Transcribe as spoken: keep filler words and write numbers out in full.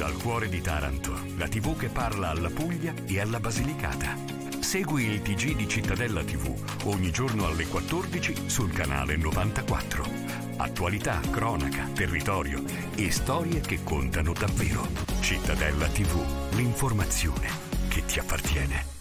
Dal cuore di Taranto, la tivù che parla alla Puglia e alla Basilicata. Segui il T G di Cittadella tivù ogni giorno alle quattordici sul canale novantaquattro. Attualità, cronaca, territorio e storie che contano davvero. Cittadella tivù, l'informazione che ti appartiene.